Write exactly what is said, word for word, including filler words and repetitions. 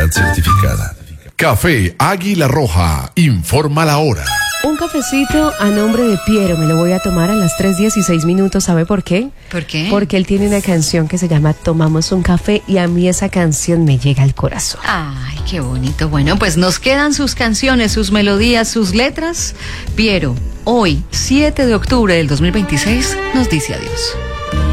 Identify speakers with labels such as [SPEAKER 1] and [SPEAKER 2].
[SPEAKER 1] calidad certificada. Café Águila Roja, informa la hora.
[SPEAKER 2] Un cafecito a nombre de Piero, me lo voy a tomar a las tres dieciséis minutos, ¿sabe por qué?
[SPEAKER 3] ¿Por qué?
[SPEAKER 2] Porque él tiene una canción que se llama Tomamos un café y a mí esa canción me llega al corazón.
[SPEAKER 3] Ay, qué bonito. Bueno, pues nos quedan sus canciones, sus melodías, sus letras. Piero, hoy, siete de octubre del dos mil veintiséis, nos dice adiós.